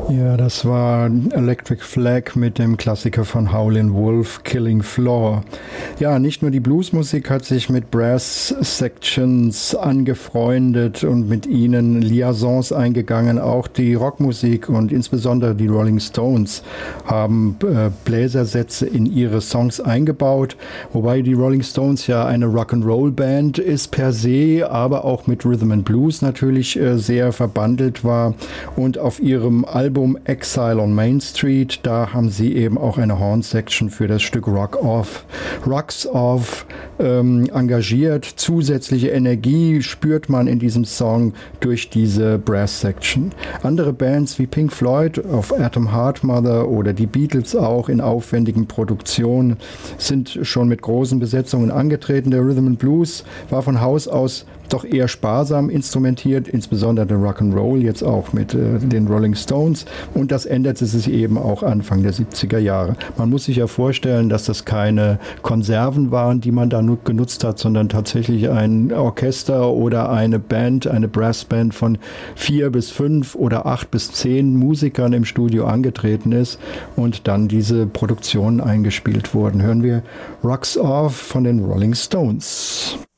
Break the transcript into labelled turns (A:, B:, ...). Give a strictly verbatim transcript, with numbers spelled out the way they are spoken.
A: Ja, das war Electric Flag mit dem Klassiker von Howlin' Wolf, Killing Floor. Ja, nicht nur die Bluesmusik hat sich mit Brass Sections angefreundet und mit ihnen Liaisons eingegangen, auch die Rockmusik und insbesondere die Rolling Stones haben äh, Bläsersätze in ihre Songs eingebaut, wobei die Rolling Stones ja eine Rock'n'Roll-Band ist per se, aber auch mit Rhythm and Blues natürlich äh, sehr verbandelt war, und auf ihrem Album Exile on Main Street, da haben sie eben auch eine Horn-Section für das Stück Rock Off. Rocks Off ähm, engagiert. Zusätzliche Energie spürt man in diesem Song durch diese Brass-Section. Andere Bands wie Pink Floyd auf Atom Heart Mother oder die Beatles auch in aufwendigen Produktionen sind schon mit großen Besetzungen angetreten. Der Rhythm and Blues war von Haus aus doch eher sparsam instrumentiert, insbesondere der Rock'n'Roll, jetzt auch mit äh, den Rolling Stones, und das änderte sich eben auch Anfang der siebziger Jahre. Man muss sich ja vorstellen, dass das keine Konserven waren, die man da nur genutzt hat, sondern tatsächlich ein Orchester oder eine Band, eine Brassband von vier bis fünf oder acht bis zehn Musikern im Studio angetreten ist und dann diese Produktionen eingespielt wurden. Hören wir Rocks Off von den Rolling Stones.